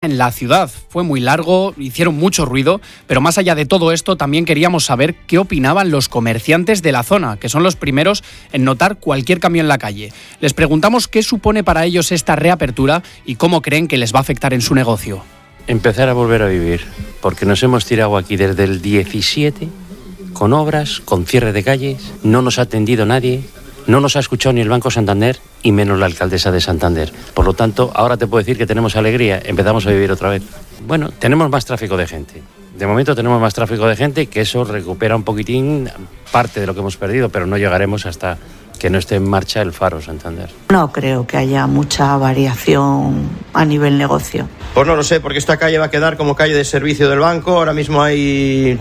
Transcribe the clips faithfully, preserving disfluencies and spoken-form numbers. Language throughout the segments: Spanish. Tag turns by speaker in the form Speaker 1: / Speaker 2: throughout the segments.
Speaker 1: en la ciudad. Fue muy largo, hicieron mucho ruido, pero más allá de todo esto también queríamos saber qué opinaban los comerciantes de la zona, que son los primeros en notar cualquier cambio en la calle. Les preguntamos qué supone para ellos esta reapertura y cómo creen que les va a afectar en su negocio.
Speaker 2: Empezar a volver a vivir, porque nos hemos tirado aquí desde el diecisiete, con obras, con cierre de calles, no nos ha atendido nadie. No nos ha escuchado ni el Banco Santander y menos la alcaldesa de Santander. Por lo tanto, ahora te puedo decir que tenemos alegría, empezamos a vivir otra vez. Bueno, tenemos más tráfico de gente. De momento tenemos más tráfico de gente, que eso recupera un poquitín parte de lo que hemos perdido, pero no llegaremos hasta que no esté en marcha el Faro Santander.
Speaker 3: No creo que haya mucha variación a nivel negocio.
Speaker 4: Pues no lo sé, porque esta calle va a quedar como calle de servicio del banco. Ahora mismo hay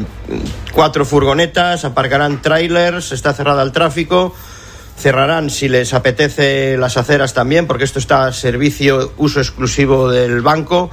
Speaker 4: cuatro furgonetas, aparcarán trailers, está cerrada el tráfico. Cerrarán si les apetece las aceras también, porque esto está a servicio, uso exclusivo del banco.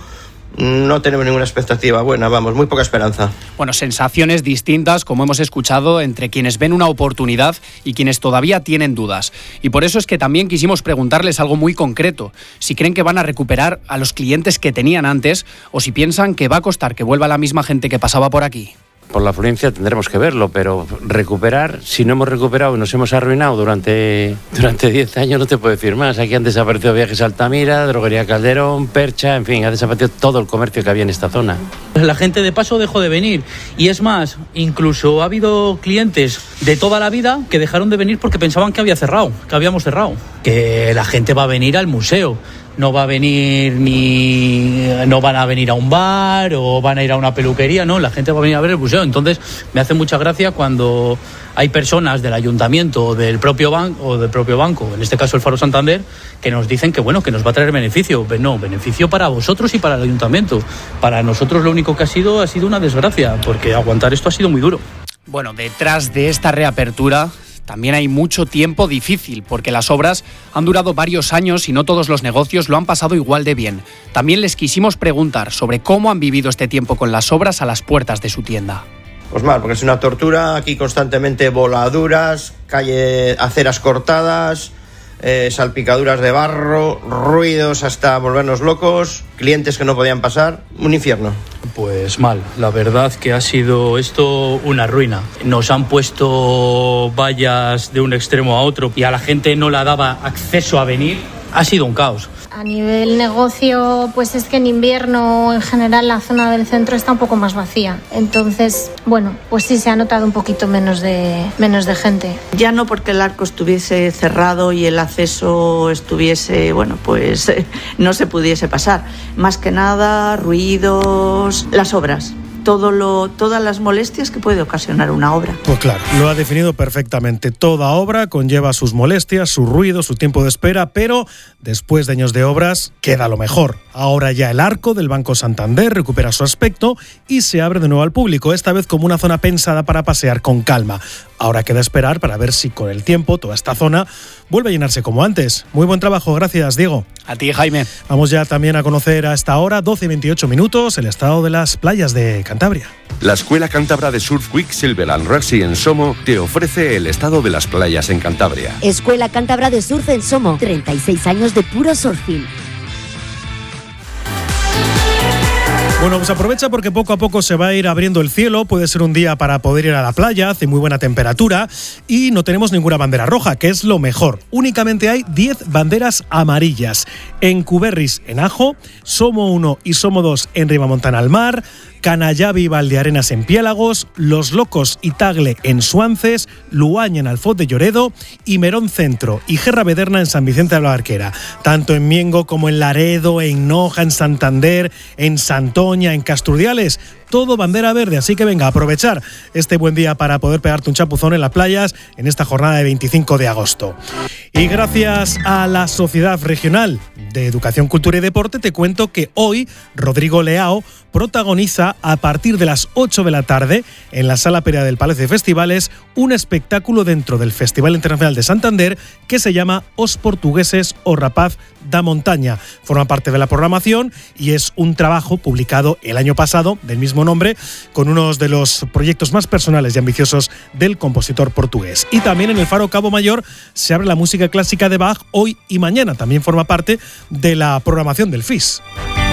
Speaker 4: No tenemos ninguna expectativa buena, vamos, muy poca esperanza.
Speaker 1: Bueno, sensaciones distintas, como hemos escuchado, entre quienes ven una oportunidad y quienes todavía tienen dudas. Y por eso es que también quisimos preguntarles algo muy concreto. Si creen que van a recuperar a los clientes que tenían antes o si piensan que va a costar que vuelva la misma gente que pasaba por aquí.
Speaker 2: Por la afluencia tendremos que verlo, pero recuperar, si no hemos recuperado y nos hemos arruinado durante durante diez años, no te puedo decir más. Aquí han desaparecido Viajes Altamira, Droguería Calderón, Percha, en fin, ha desaparecido todo el comercio que había en esta zona.
Speaker 5: La gente de paso dejó de venir y es más, incluso ha habido clientes de toda la vida que dejaron de venir porque pensaban que había cerrado, que habíamos cerrado. Que la gente va a venir al museo. No va a venir ni... no van a venir a un bar o van a ir a una peluquería, no, la gente va a venir a ver el museo. Entonces me hace mucha gracia cuando hay personas del ayuntamiento o del propio banco, o del propio banco, en este caso el Faro Santander, que nos dicen que bueno, que nos va a traer beneficio. No, beneficio para vosotros y para el ayuntamiento. Para nosotros lo único que ha sido ha sido una desgracia, porque aguantar esto ha sido muy duro.
Speaker 1: Bueno, detrás de esta reapertura también hay mucho tiempo difícil, porque las obras han durado varios años y no todos los negocios lo han pasado igual de bien. También les quisimos preguntar sobre cómo han vivido este tiempo con las obras a las puertas de su tienda.
Speaker 4: Pues mal, porque es una tortura, aquí constantemente voladuras, calle, aceras cortadas, eh, salpicaduras de barro, ruidos hasta volvernos locos, clientes que no podían pasar, un infierno.
Speaker 5: Pues mal, la verdad que ha sido esto una ruina. Nos han puesto vallas de un extremo a otro y a la gente no le daba acceso a venir. Ha sido un caos.
Speaker 6: A nivel negocio, pues es que en invierno en general la zona del centro está un poco más vacía. Entonces, bueno, pues sí se ha notado un poquito menos de, menos de gente.
Speaker 3: Ya no porque el arco estuviese cerrado y el acceso estuviese, bueno, pues eh, no se pudiese pasar. Más que nada, ruidos, las obras. Todo lo, todas las molestias que puede ocasionar una obra.
Speaker 7: Pues claro, lo ha definido perfectamente. Toda obra conlleva sus molestias, su ruido, su tiempo de espera, pero después de años de obras queda lo mejor. Ahora ya el arco del Banco Santander recupera su aspecto y se abre de nuevo al público, esta vez como una zona pensada para pasear con calma. Ahora queda esperar para ver si con el tiempo toda esta zona vuelve a llenarse como antes. Muy buen trabajo, gracias Diego.
Speaker 1: A ti, Jaime.
Speaker 7: Vamos ya también a conocer a esta hora, doce y veintiocho minutos, el estado de las playas de Cantabria.
Speaker 8: La Escuela Cántabra de Surf Quicksilver and Racing en Somo te ofrece el estado de las playas en Cantabria.
Speaker 9: Escuela Cántabra de Surf en Somo, treinta y seis años de puro surfing.
Speaker 7: Bueno, pues aprovecha porque poco a poco se va a ir abriendo el cielo, puede ser un día para poder ir a la playa, hace muy buena temperatura y no tenemos ninguna bandera roja, que es lo mejor. Únicamente hay diez banderas amarillas. En Cuberris, en Ajo, Somo uno y Somo dos en Ribamontana al Mar, Canallavi y Valdearenas en Piélagos, Los Locos y Tagle en Suances, Luaña en Alfoz de Lloredo y Merón Centro y Gerra Bederna en San Vicente de la Barquera. Tanto en Miengo como en Laredo, en Noja, en Santander, en Santoña, en Casturdiales, todo bandera verde, así que venga a aprovechar este buen día para poder pegarte un chapuzón en las playas en esta jornada de veinticinco de agosto. Y gracias a la Sociedad Regional de Educación, Cultura y Deporte te cuento que hoy Rodrigo Leao protagoniza a partir de las ocho de la tarde en la Sala Perea del Palacio de Festivales un espectáculo dentro del Festival Internacional de Santander que se llama Os Portugueses o Rapaz da Montaña. Forma parte de la programación y es un trabajo publicado el año pasado del mismo nombre con uno de los proyectos más personales y ambiciosos del compositor portugués. Y también en el Faro Cabo Mayor se abre la música clásica de Bach hoy y mañana. También forma parte de la programación del F I S.